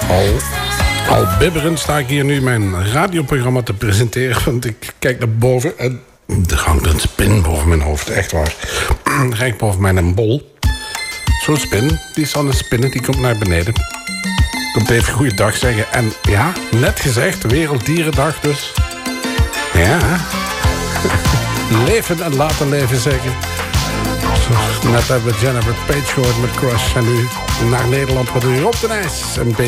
Al bibberend sta ik hier nu mijn radioprogramma te presenteren. Want ik kijk naar boven en er hangt een spin boven mijn hoofd. Echt waar. Recht boven mijn bol. Zo'n spin, die is aan het spinnen, die komt naar beneden. Komt even goeiedag zeggen. En ja, net gezegd, Werelddierendag dus. Ja. Leven en laten leven zeggen. Net hebben we Jennifer Page gehoord met Crush. En nu naar Nederland met Rob de Nijs.